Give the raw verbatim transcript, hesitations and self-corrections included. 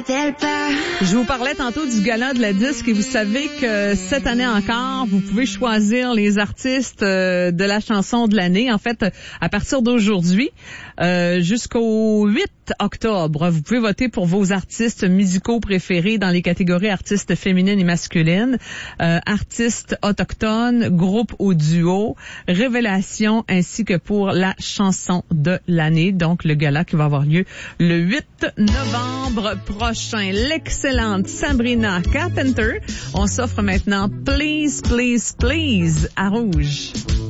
t'appelle pas. Je vous parlais tantôt du gala de la disque et vous savez que cette année encore, vous pouvez choisir les artistes euh, de la chanson de l'année. En fait, à partir d'aujourd'hui euh, jusqu'au huit octobre, vous pouvez voter pour vos artistes musicaux préférés dans les catégories artistes féminines et masculines, euh, artistes autochtones, groupe ou duo, révélation ainsi que pour la chanson de l'année. Donc, le gala qui va avoir lieu le huit novembre prochain. L'excellente Sabrina Carpenter. On s'offre maintenant Please, Please, Please à Rouge.